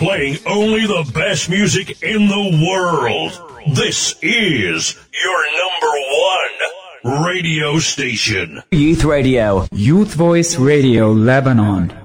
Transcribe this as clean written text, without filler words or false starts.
playing only the best music in the world. This is your #1 radio station. Youth Radio. Youth Voice Radio Lebanon.